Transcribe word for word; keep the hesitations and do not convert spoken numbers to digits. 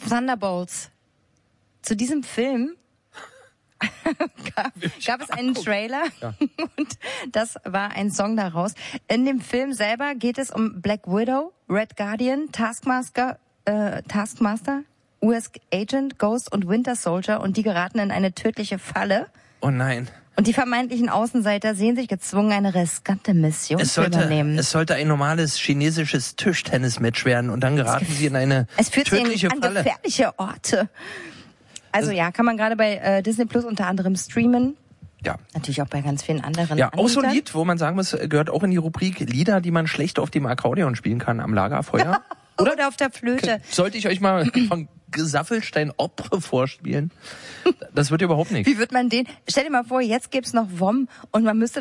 Thunderbolts. Zu diesem Film gab, gab es einen Trailer ja. und das war ein Song daraus. In dem Film selber geht es um Black Widow, Red Guardian, Taskmaster, äh, Taskmaster, U S Agent, Ghost und Winter Soldier und die geraten in eine tödliche Falle. Oh nein. Und die vermeintlichen Außenseiter sehen sich gezwungen, eine riskante Mission es zu sollte, übernehmen. Es sollte ein normales chinesisches Tischtennismatch werden und dann geraten sie in eine es führt tödliche sie an Falle. gefährliche Orte. Also ja, kann man gerade bei äh, Disney Plus unter anderem streamen. Ja. Natürlich auch bei ganz vielen anderen Ja, auch so ein Anbietern. Lied, wo man sagen muss, gehört auch in die Rubrik Lieder, die man schlecht auf dem Akkordeon spielen kann am Lagerfeuer. Oder, Oder auf der Flöte. Sollte ich euch mal von Gesaffelstein Opre vorspielen? Das wird überhaupt nichts. Wie wird man den? Stell dir mal vor, jetzt gibt's noch W O M und man müsste